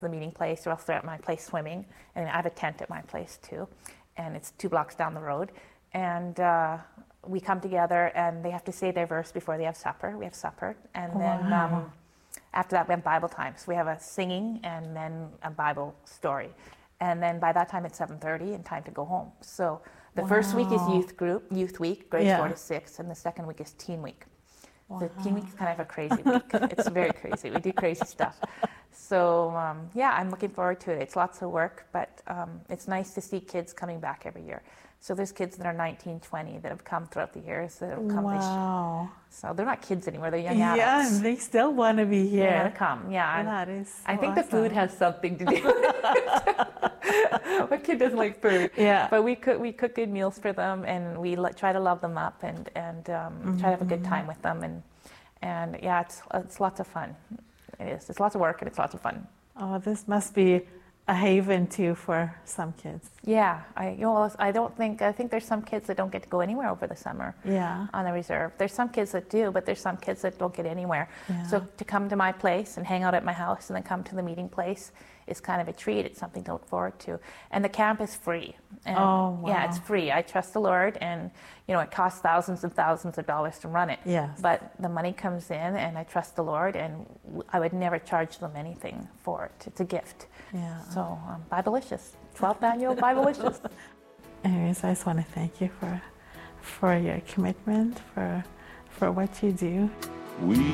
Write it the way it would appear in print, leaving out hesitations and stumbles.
the meeting place, or else they're at my place swimming. And I have a tent at my place too, and it's 2 blocks down the road. And we come together, and they have to say their verse before they have supper. We have supper, and then after that we have Bible time. So we have a singing and then a Bible story. And then by that time it's 7:30 and time to go home. So the first week is youth week, grades 4 to 6, and the second week is teen week. The teen week is kind of a crazy week. It's very crazy. We do crazy stuff. So I'm looking forward to it. It's lots of work, but it's nice to see kids coming back every year. So there's kids that are 19, 20 that have come throughout the years that have come this year. So they're not kids anymore, they're young adults. Yeah, and they still want to be here. They want to come, yeah. That is so I think the food has something to do with it. What kid doesn't like food? Yeah. But we cook good meals for them, and we try to love them up and try to have a good time with them. And yeah, it's lots of fun. It is. It's lots of work, and it's lots of fun. Oh, this must be a haven too for some kids. Yeah, I think there's some kids that don't get to go anywhere over the summer. Yeah. On the reserve. There's some kids that do, but there's some kids that don't get anywhere. Yeah. So to come to my place and hang out at my house and then come to the meeting place is kind of a treat. It's something to look forward to. And the camp is free. And yeah, it's free. I trust the Lord, and it costs thousands and thousands of dollars to run it. Yes. But the money comes in, and I trust the Lord, and I would never charge them anything for it. It's a gift. Yeah. So Biblelicious, 12th annual Biblelicious. Anyways, I just want to thank you for your commitment, for what you do.